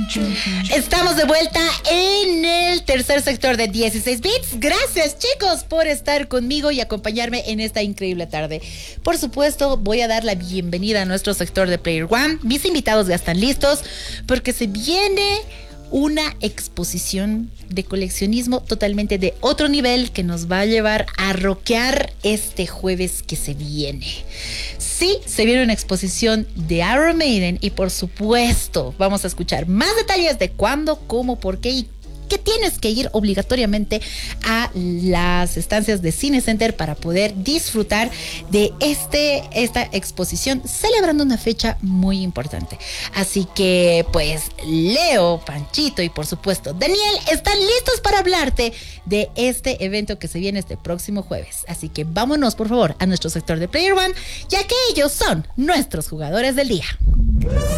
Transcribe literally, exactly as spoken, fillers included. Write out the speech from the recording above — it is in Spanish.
Estamos de vuelta en el tercer sector de dieciséis bits. Gracias, chicos, por estar conmigo y acompañarme en esta increíble tarde. Por supuesto, voy a dar la bienvenida a nuestro sector de Player One. Mis invitados ya están listos porque se viene una exposición de coleccionismo totalmente de otro nivel que nos va a llevar a rockear este jueves que se viene. Sí, se viene una exposición de Iron Maiden y por supuesto vamos a escuchar más detalles de cuándo, cómo, por qué y que tienes que ir obligatoriamente a las estancias de Cine Center para poder disfrutar de este, esta exposición celebrando una fecha muy importante. Así que pues Leo, Panchito y por supuesto Daniel están listos para hablarte de este evento que se viene este próximo jueves. Así que vámonos por favor a nuestro sector de Player One, ya que ellos son nuestros jugadores del día.